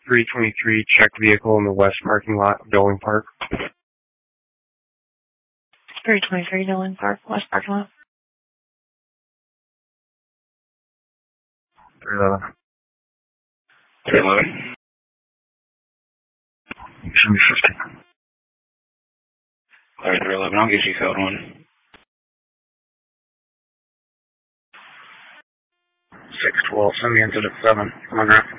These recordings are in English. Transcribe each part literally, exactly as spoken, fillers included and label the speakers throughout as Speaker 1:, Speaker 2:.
Speaker 1: three twenty-three, check vehicle in the west parking lot of Doling Park.
Speaker 2: three twenty-three, Doling Park, west parking lot.
Speaker 1: three eleven.
Speaker 3: three eleven.
Speaker 1: Should be fifty.
Speaker 3: Alright, three eleven, I'll get you code one.
Speaker 1: six twelve, send me into the seven. Come on, Rap.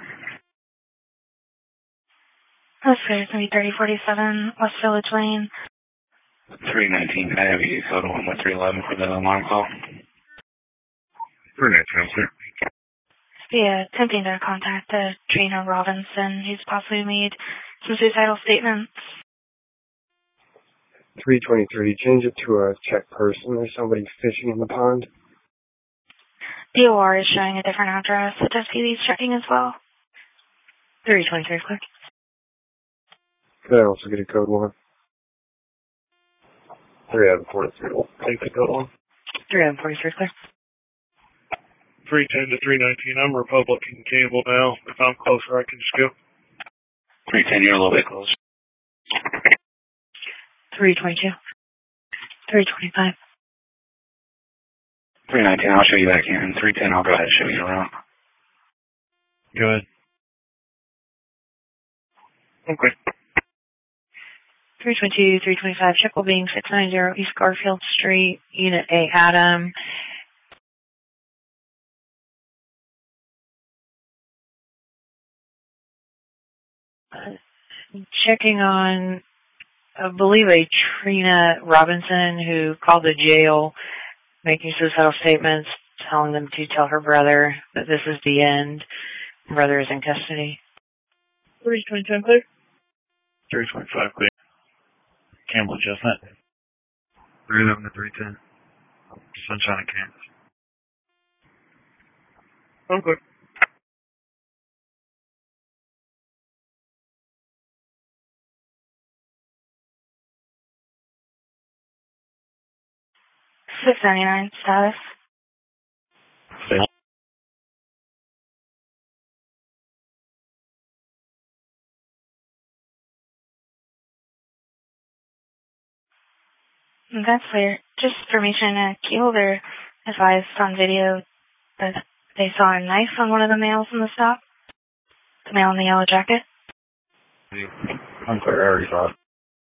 Speaker 2: That's good. It's going to be thirty forty-seven, West Village Lane.
Speaker 3: three nineteen, can I have you code one with three eleven for the alarm call?
Speaker 1: three nineteen, sir.
Speaker 2: Yeah, attempting to contact uh, Trina Robinson, who's possibly made some suicidal statements.
Speaker 1: three twenty-three, change it to a check person. There's somebody fishing in the pond.
Speaker 2: D O R is showing a different address. The S P D is checking as well. three twenty-three, clear.
Speaker 1: Could I also get a code one? three out of forty-three. Take the code one.
Speaker 2: three out of forty-three, clear.
Speaker 4: three ten to three nineteen, I'm Republican Cable now. If I'm closer, I can just go.
Speaker 3: three ten, you're a little bit closer.
Speaker 2: three twenty-two. three twenty-five.
Speaker 3: three nineteen, I'll show you back in. three ten, I'll go ahead and show you around.
Speaker 4: Go ahead. Okay.
Speaker 2: three twenty-two, three twenty-five, check well being six ninety East Garfield Street, Unit A, Adam. Uh, checking on, I believe, a Trina Robinson who called the jail, making suicidal statements, telling them to tell her brother that this is the end. Brother is in custody. three twenty-two, clear.
Speaker 4: three twenty-five, clear. Campbell Chestnut.
Speaker 1: three eleven to three ten. Sunshine and Kansas.
Speaker 4: I'm good.
Speaker 2: six ninety-nine, status.
Speaker 4: Stay on.
Speaker 2: That's clear. Just information, uh, Keel, they're advised on video that they saw a knife on one of the males in the stop. The male in the yellow jacket.
Speaker 1: I'm clear, I already saw it.